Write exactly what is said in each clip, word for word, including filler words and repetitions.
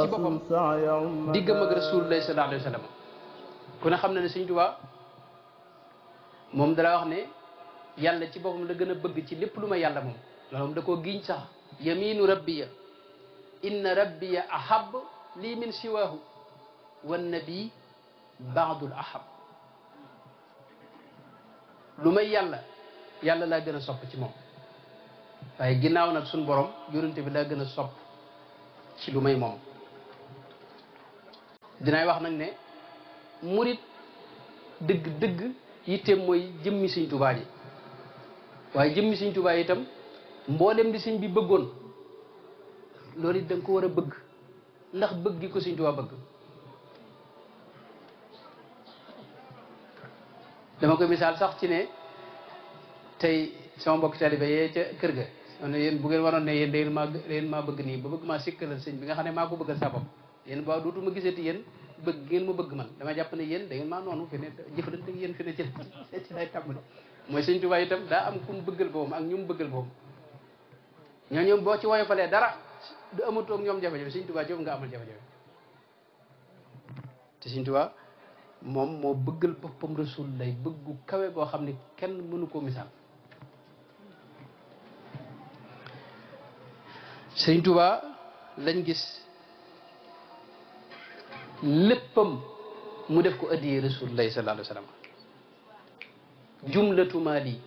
boppam diggam ak Rasulullah sallallahu alayhi wa sallam ku ne xam na ne Sëñ Tuubaa moom dala wax ne yàlla ci boppam la gën a bëgg ci lépp lu ma yàlla moom loolu moom da koo giñ sax yaminu rabbiya inna rabbiya ahab lii min siwaahu wan nabi baadul ahab lu may yàlla yàlla laa gën a sopp ci moom waaye ginnaaw nag suñ borom yonente bi laa gën a sopp ci lu may moom dinaay wax nag ne murit dëgg dëgg yitteem mooy jëmmi Sëñ Tuubaa ji waaye jëmmi Sëñ Tuubaa itam mboolem di sëñ bi bëggoon loolu it da nga ko war a bëgg ndax bëgg gi ko Sëñ Tuubaa bëgg dama koy misaal sax ci ne tey sama mbokk taalibe yee ca kër ga ma ne yéen bu ngeen waroon ne yéen da ngeen maa da ngeen maa bëgg nii ba bëgg maa sikkalal sëñ bi nga xam ne maa ko bëggal sa bopp yéen ba dootuma gisati yéen bëgg ngeen ma bëgg man dama jàpp ne yéen da ngeen maa noonu fi ne jëfalante yéen fi ne ci ci lay tàmbali mooy Sëñ Tuubaa itam daa am ku mu bëggal boppam ak ñu mu bëggal boppam ñoo ñoom boo ci woyofalee dara du amatoog ñoom jafe-jafe Sëñ Tuubaa joofu nga amal jafe-jafe te Sëñ Tuubaa moom moo bëggal boppam Rasul lay bëggu kawe goo xam ne kenn mënu koo misaal Sëñ Tuubaa lañ gis léppam mu def ko addiyee Rasulullah sallallahu alayhi wa sallam jumlatu maali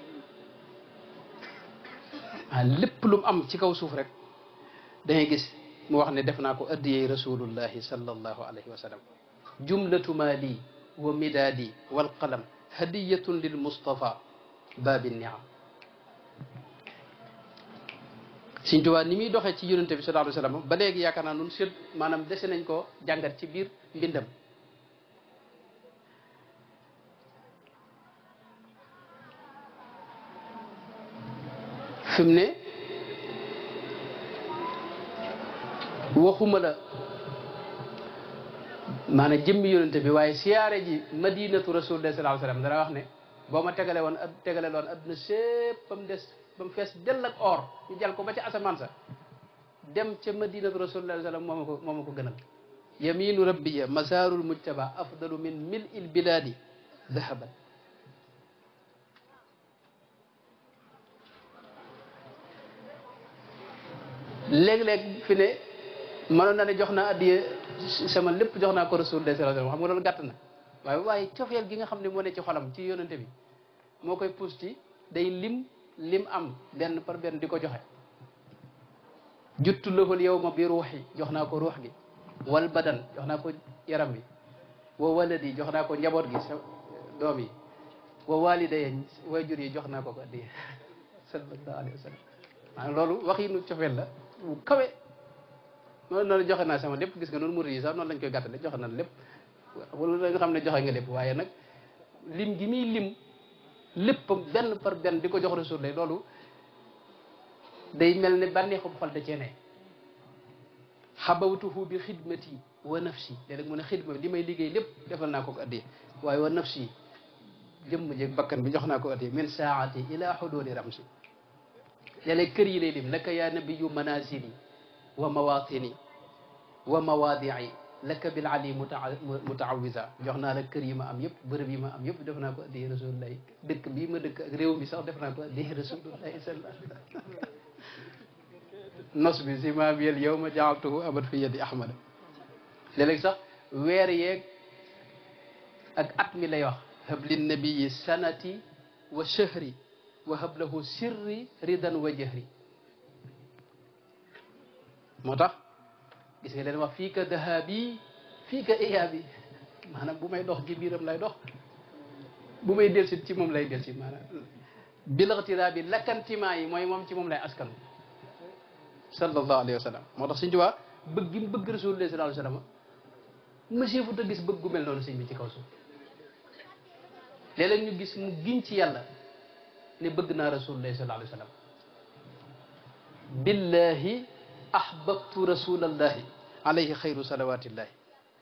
ah lépp lu mu am ci kaw suuf rek dangay gis mu wax ne def naa ko addiyee Rasulullahi sallallahu alayhi wa sallam jumlatu maali wa midaadi wal qalam hadiyatun lil Mustafa baabi niam Sëñ Tuubaa ni muy doxee ci yonente bi sallallahu alayhi wa sallam ba léegi yaakaar naa nun seet maanaam dese nañ ko jàngat ci biir mbindam fi mu ne waxuma la maanaam jëmmi yonente bi waaye siyaare ji madinatu rasulullah sallallahu alayhi wa sallam dara wax ne boo ma tegale woon tegale loon adduna sépp ba mu des ba mu fees dell ak or ñu jal ko ba ca asamaan sa dem ca madinatu rasulullah sallam moo ma ko moo ma ko gënal yaminu rabbiya masarul mujtaba afdalu min mil il biladi dahaban léeg-léeg fi ne mënoon na ne jox naa addiye sama lépp jox naa ko rasulullah sallallahu alayhi wasallam xam nga loolu gàtt na waaye waaye cofeel gi nga xam ne moo ne ci xolam ci yonente bi moo koy pousse ci day lim lim am benn par benn di ko joxe juttu lahul yawma bi ruuxi jox naa ko ruux gi wal badan jox naa ko yaram bi wa waladi jox naa ko njaboot gi sa doom yi wa walidaya waajur yi jox naa ko ko addiye sallallahu alayhi wa sallam maanaam loolu wax yi nu cofeel la bu kawe noonu noonu joxe naa sama lépp gis nga noonu murid yi sax noonu lañ koy gàttale joxe na lépp wala la nga xam ne joxe nga lépp waaye nag lim gi muy lim léppam benn par benn di ko jox rasul lay loolu day mel ne bànneexu xol da cee ne xabawtuhu bi xidmati wa nafsi léeg-léeg mu ne xidma bi li may liggéey lépp defal naa ko ko addee waaye wa nafsi jëmm jeeg bakkan bi jox naa ko addee min saati ila xuduli ramsi léeg-léeg kër yi lay lim laka ya nabiyu manazili wa mawatini wa mawaadii laka bil ali mutaawisa jox naa la kër yi ma am yëpp bërëb yi ma am yëpp def naa ko addee rasulullahi dëkk bii ma dëkk ak réew mi sax def naa ko addee rasulullahi sallallahu alayhi wa sallam nos bi si ma biyel yow ma jaaltuhu abad fi yadi ahmada léeg-léeg sax weer yeeg ak at mi lay wax hablin nabiyi sanati wa shahri wa hablahu sirri ridan wa jahri moo tax gis nga leen wax fii ka dahabi fii ka iyaabi maanaam bu may dox ci biiram lay dox bu may delsit ci moom lay delsit maanaam bilaxtira bi lakkantimaa yi mooy moom ci moom lay askan sallallahu alayhi wa sallam moo tax Sëñ Tuubaa bëgg gi mu bëgg rasulullah sallallahu alayhi wa sallam monsieur fu ta gis bëgg gu mel noonu sëñ bi ci kaw suuf léeg-léeg ñu gis mu giñ ci yàlla ne bëgg naa rasulullah sallallahu alayhi wa sallam billahi ahbabtu rasulallahi alayhi xayru salawatillahi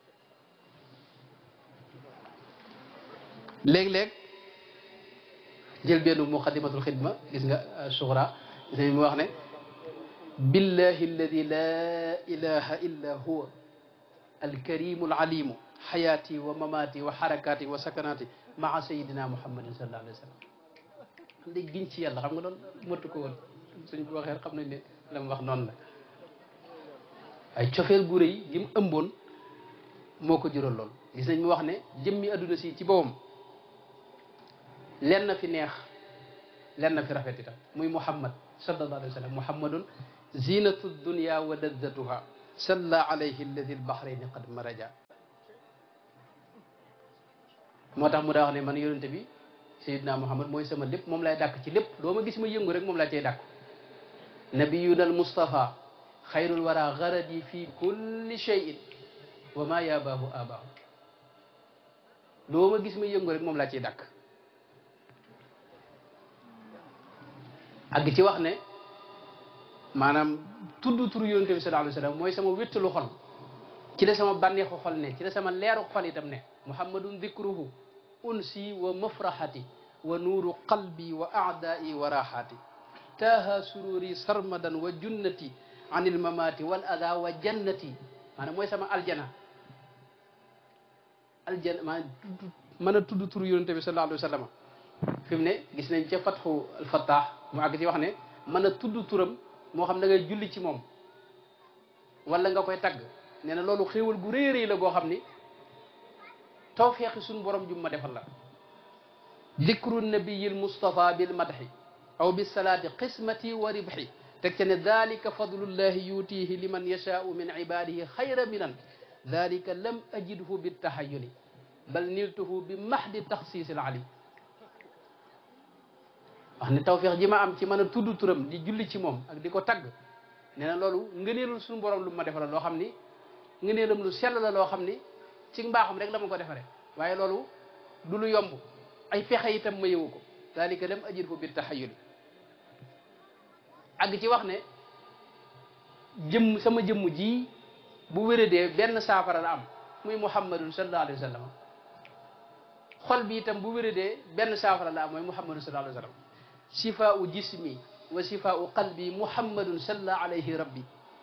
léeg-léeg jël benn muqaddimatul xidma gis nga suxra gis mu wax ne billahi alladi la ilaha illa huwa alkarimu alalimu xayaati wa mamaati wa xarakaati wa sakanaati maa sayidina muhammadin sallallahu alayhi wa sallam xam ne giñ ci yàlla xam nga doon mottu ko woon suñ ko waxee xam nañ ne la mu wax noonu la ay cofeel gu rëy gi mu ëmboon moo ko jural lool gis nañ mu wax ne jëmmi adduna si ci boppam lenn fi neex lenn fi rafet itam muy muhammad sallallahu alayhi wa sallam muhammadun zinatu dunya wa lazzatuha salla alayhi alladi albahrayni qad maraja moo tax mu daa wax ne man yonente bi sayidna muhammad mooy sama lépp moom lay dàkk ci lépp doo ma gis ma yëngu rek moom laa cay dàkk nabiyuna al mustafa xayrul wara garadi fi kulli cheyin wa ma yabaahu abaahu doo ma gis ma yëngu rek moom laa ciy dàkk ak ci wax ne maanaam tudd turu yonente bi sallallahu alayhi wa sallam mooy sama wéttalu xol ci la sama bànneexu xol ne ci la sama leeru xol itam ne muhammadun dikruhu unsi wa mafrahati wa nuuru qalbi wa aadai wa raxaati taaha sururi sarmadan wa junnati an il mamati wal ada wa jannati maanaam mooy sama aljana aljana maanaam mën a tudd turu yonente bi sallallahu alayhi wa sallam fi mu ne gis nañ ca fatxu alfattaax mu àgg ci wax ne mën a tudd turam moo xam da ngay julli ci moom wala nga koy tagg nee na loolu xéewal gu rëy rëy la goo xam ni tawfeexi suñu borom jum ma defal la dikru nabiyil mustafa bil madhi aw bis salaati qismati wa ribhi teg ca ne dalika fadlullahi yutihi liman yashaau min ibadihi xayra minan dalika lam ajidhu bittahayuli bal niltuhu bi mahdi taxsiisil ali wax ne tawfeex ji ma am ci mën a tudd turam di julli ci moom ak di ko tagg nee na loolu ngëneelul suñu borom lu ma defal loo xam ni ngëneelam lu sell la loo xam ni ci mbaaxam rek la ma ko defare waaye loolu du lu yomb ay pexe itam ma yëwu ko dalika lam ajidhu bittahayuli àgg ci wax ne jëmm sama jëmm ji bu wéradee benn saafara la am muy muhammadun sallallahu alayhi wa sallam xol bi itam bu wéradee benn saafara la am mooy muhammadun sallallahu alayhi wa sallam shifaau jismi wa shifaau qalbi muhammadun sallallahu alayhi rabbi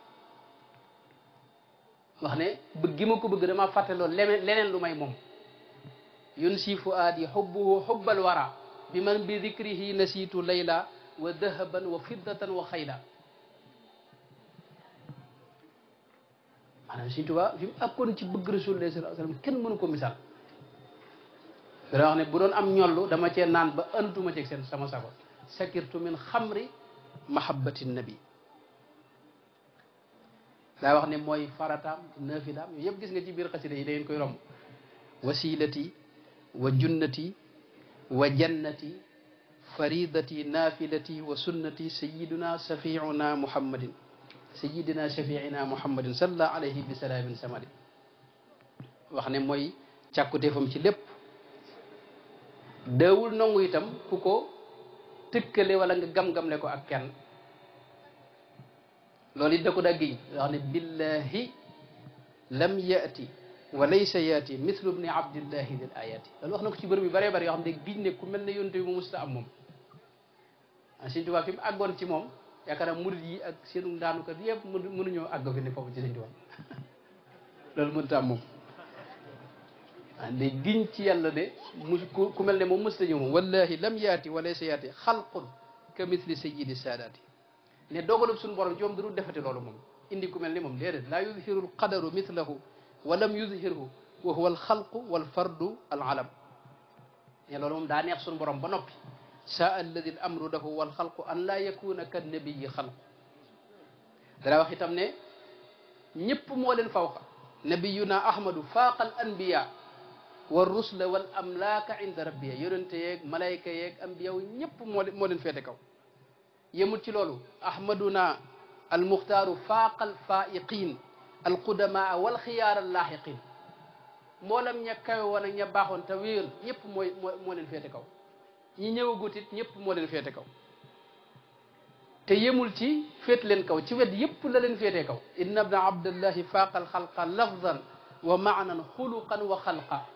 wax ne bëgg gi ma ko bëgg dama fàtte loolu leneen leneen lu may moom yun si fuaadi xubbuhu xubbal wara bi man bi dikrihi nasiitu layla wa dahaban wa fiddatan wa xayla maanaam Sëñ Tuubaa fi mu akkoon ci bëgg Rasulullah sallallahu alayhi wa sallam kenn mënu ko misaal dana wax ne bu doon am ñollu dama cee naan ba ëntuma ceeg seen sama sago sakirtu min xamri mahabbati nabi daa wax ne mooy farataam nafilaam yooyu yëpp gis nga ci biir xasida yi da ngeen koy romb wasilati wa junnati wa jannati faridati nafilati wa sunnati sayiduna shafiuna muhammadin sayidina shafiina muhammadin sallallahu alayhi bi salaamin samadi wax ne mooy càkkuteefam ci lépp daawul nangu itam ku ko tëkkale wala nga gam-gamle ko ak kenn loolu it da ko daa giñ wax ne billahi lam yati wa laysa yati mithlu ibni abdillahi dil ayati loolu wax na ko ci bërëb yu bëree bëri yoo xam ne giñ ne ku mel ne yonte bi mu musta am moom a Sëñ Tuubaa fi mu àggoon ci moom yaakaar naa murid yi ak seenu ndaanukat yëpp mënu mënuñoo àgg fi ne foofu ci Sëñ Tuubaa loolu mënta am moom ah day giñ ci yàlla ne mu ku mel ne moom mës ta ñëw moom wallahi lam yaati wa laysa yaati xalqun ka mithli sayyidi saadaati ne dogalub suñu borom ci moom du defati loolu moom indi ku mel ni moom déedéet laa yudhiru alqadaru mithlahu wa lam yudhirhu wa huwa alxalqu walfardu alalam ne loolu moom daa neex suñu borom ba noppi saa alladi al amru lahu walxalqu an laa yakuna kan nabiyi xalqu dara wax itam ne ñëpp moo leen fawqa nabiyuna ahmadu faaqa al anbiya wa rusla wal amlaaka inda rabbiya yonente yeeg malayka yeeg ambiya ñëpp moo leen moo leen féete kaw yemut ci loolu ahmaduna almuxtaaru faaqa alfaiqin alqudamaa walxiyaar allaaxiqin mboolam ña kawe woon ak ña baaxoon te wéer ñëpp mooy moo moo leen féete kaw ñi ñëwagut it ñëpp moo leen féete kaw te yemul ci féet leen kaw ci wet yëpp la leen féete kaw inna ibna abdallahi faaqa alxalqa lafdan wa maanan xuluqan wa xalqa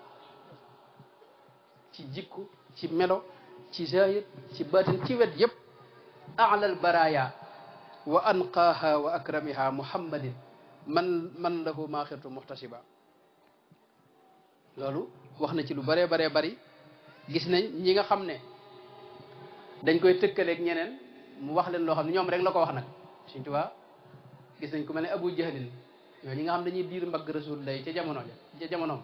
ci jikku ci melo ci zahir ci batin ci wet yëpp ala albaraya wa anqaaha wa akramiha muhammadin man man lahu maa xirtu muhtasiba loolu wax na ci lu bëree baree bari gis nañ ñi nga xam ne dañ koy tëkkaleeg ñeneen mu wax leen loo xam ne ñoom rek la ko wax nag Sëñ Tuubaa gis nañ ku mel ne Abu Jahlin ñoo ñi nga xam dañuy diir mbagg Rasulullah ca jamono ja ca jamonoom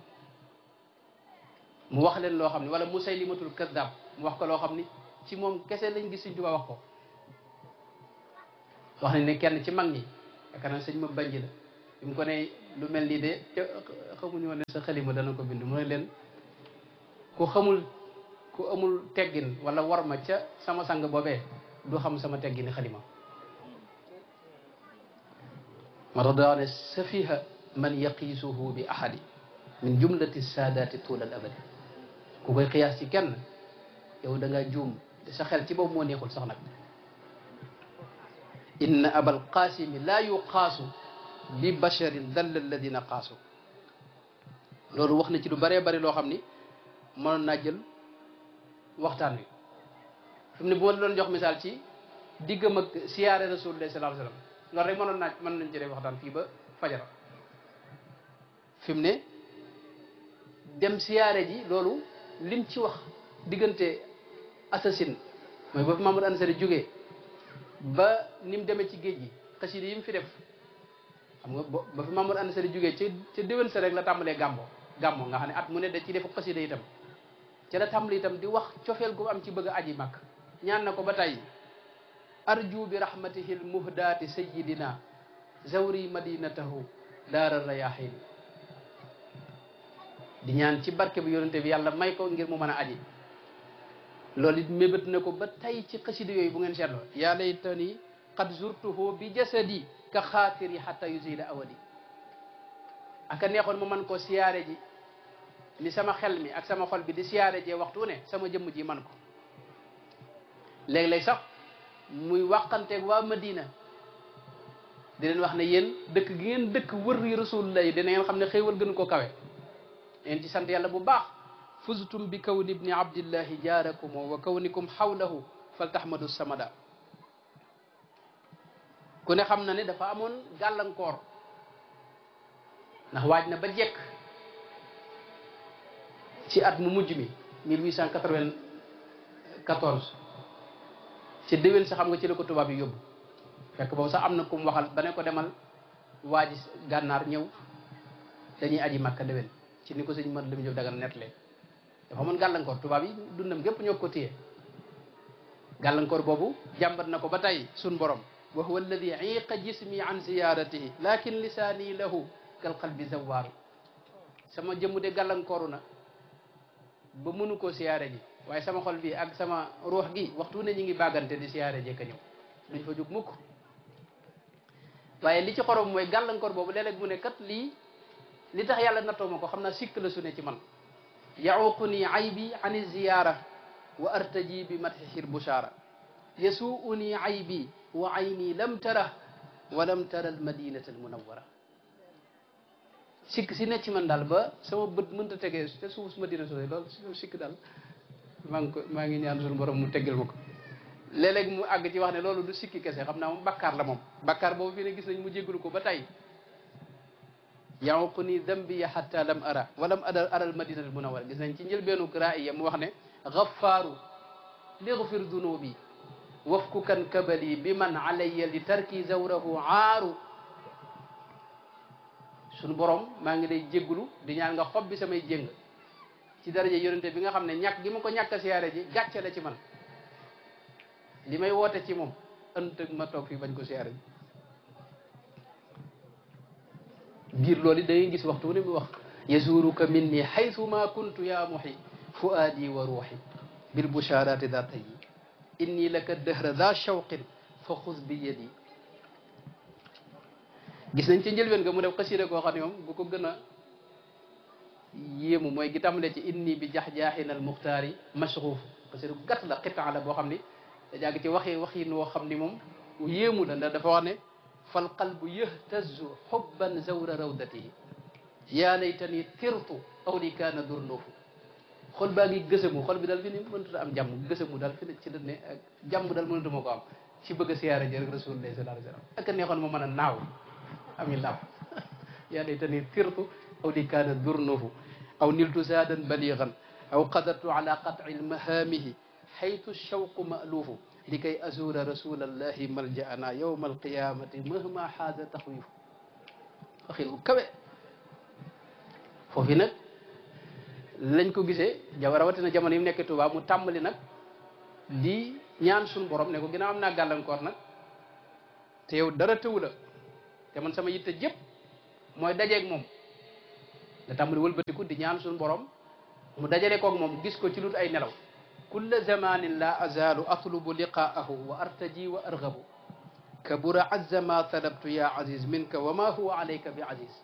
mu wax leen loo xam ne wala Musaylimatul Kazzab mu wax ko loo xam ni ci moom kese lañ gis Sëñ Tuubaa wax ko wax nañ ne kenn ci mag ñi yaakaar naa sëñ ma banji la bi mu ko ne lu mel nii de xamuñu woon ne sa xalima dana ko bind mu ne leen ku xamul ku amul teggin wala war ma ca sama sang boobee du xam sama teggini xalima ma tax daa ne safiha man yaqiisuhu bi ahadi min jumlati saadaati tuul al abadi ku koy xiyaas ci kenn yow da ngaa juum te sa xel ci boobu moo neexul sax nag inna abal qaasimi laa yuqaasu bi basharin dalla alladina qaasu loolu wax na ci lu bëree bëri loo xam ni mënoon naa jël waxtaan wi fi mu ne bu ma la doon jox misaal ci diggam ak siyaare rasulullah sallallahu alayhi wasallam loolu rek mënoon naa mën nañ ci def waxtaan fii ba fajara fi mu ne dem siyaare ji loolu lim ci wax diggante assasine mooy ba fi Mamadou Ansari jógee ba ni mu demee ci géej gi xasida yi mu fi def xam nga ba fi Mamadou Ansari jógee ca ca déwén sa rek la tàmbalee gàmmo gàmmo nga xam ne at mu ne da ci def xasida itam ca la tàmbali itam di wax cofeel gu am ci bëgg a aji màkk ñaan na ko ba tey arju bi rahmatihi l muhdaati sayidina zawri madinatahu daara rayahin di ñaan ci barke bi yonente bi yàlla may ko ngir mu mën a aji loolu it mébét na ko ba tey ci xasida yooyu bu ngeen seetloo yaa laytani qad zurtuhu bi jasadi ka xaatiri hatta yuzila awadi aka neexoon ma man koo siyaare ji ni sama xel mi ak sama xol bi di siyaare jee waxtu ne sama jëmm ji man ko léeg-léeg sax muy wàqanteeg waa Madina di leen wax ne yéen dëkk gi ngeen dëkk wër yi rasulullah yi dina ngeen xam ne xéewal gën ko kawe yéen ci sant yàlla bu baax fuztum bi kawni ibni abdillahi jaarakum wa kawnikum xawlahu faltahmadu samada ku ne xam na ne dafa amoon gàllankoor ndax waaj na ba jekk ci at mu mujj mi mille huit cent quatre-vingt-quatorze ci déwén sa xam nga ci la ko tubaab yi yóbbu fekk boobu sax am na ku mu waxal ba ne ko demal waaji gànnaar ñëw dañuy aji màkka déwén ci ni ko sëñ mat la mu jëf dagan nettlee dafa amoon gàllankoor tubaab yi dundam gépp ñoo ko téye gàllankoor boobu jàmbat na ko ba tey sun borom wa huwa alladi iqa jismi an ziyaratihi lakin lisaani lahu kal qalbi zawaaru sama jëmm de gàllankooru na ba mënu koo siyaare ji waaye sama xol bi ak sama ruux gi waxtu ne ñi ngi bàggante di siyaare ji ka ñëw duñ fa jóg mukk waaye li ci xorom mooy gàllankoor boobu léeg-léeg mu ne kat lii li tax yàlla nattoo ma ko xam naa sikk la su ne ci man yaququni aybi an ziyara wa artaji bi madhihir bushara yasuuni aybi wa ayni lam tara wa lam tara al madinata al munawwara sikk si ne ci man daal ba sama bët mënta tegee te suuf madina sooy loolu sikk daal maa ngi ko maa ngi ñaan suñu borom mu teggal ma ko léeg-léeg mu àgg ci wax ne loolu du sikki kese xam naa moom bakkaar la moom bakkaar boobu fii ne gis nañ mu jéggalu ko ba tey yaququni dambiya hatta lam ara walam ada aral madinal munawwara gis nañ ci njëlbeenu raaya mu wax ne gaffaaru lighfir dunubi wafku kan kabali bi man alayya li tarki zawrahu aaru suñu borom maa ngi lay jéggulu di ñaan nga xob bi samay jéng ci daraja yonente bi nga xam ne ñàkk gi ma ko ñàkk a siyaare ji gàcce la ci man li may woote ci moom ëntëg ma toog fii bañ ko siyaare ji biir loolu da ngay gis waxtu ne mu wax yazuruka minni haythu ma kuntu ya muhi fuaadi wa ruuhi bil busharati da tayyi inni laka dahra da shawqin fa xuz bi yadi gis nañ ci njëlbeen nga mu def xasida koo xam ne moom bu ko gën a yéemu mooy gi tàmbalee ci inni bi jax-jaaxin al muxtaari mashruuf xasida gu gàtt la xitaa la boo xam ni da jàgg ci waxi waxin woo xam ni moom yéemu la ndax dafa wax ne fal qalbu yahtazu xubban zawra rawdatihi yaa laytani tirtu aw li kaana durnuufu xol baa ngi gësamu xol bi daal fi ne mënut a am jàmm gësamu daal fi ne ci la ne ak jàmm daal mënutuma ko am ci bëgg a siyaare ji rek rasulullah sallallahu alayhi wa sallam ak neexoon ma mën a naaw ami laaw yaa laytani tirtu aw li kaana durnuhu aw niltu zaadan baligan aw qadartu ala qat'i lmahaamihi xaytu shawqu ma'luufu li kay azura rasulallahi maljaana yawma alqiyamati mahma xaada taxwiifu waxin bu kawe foofu nag lañ ko gisee jaw rawatina jamono yi mu nekk Tuubaa mu tàmbali nag di ñaan suñu borom ne ko ginnaaw am naa gàllankoor nag te yow dara tëwu la te man sama yitte jëpp mooy dajeeg moom da tàmbali wëlbatiku di ñaan suñu borom mu dajale koog moom gis ko ci lut ay nelaw kulla zamanin la azalu atlubu liqaahu wa artaji wa argabu kabura azza ma talabtu ya aziz minka wa ma huwa alayka bi aziz